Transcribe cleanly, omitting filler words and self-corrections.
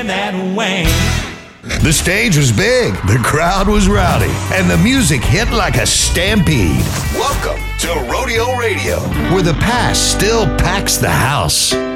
that Wayne. The stage was big, the crowd was rowdy, and the music hit like a stampede. Welcome to Rodeo Radio, where the past still packs the house.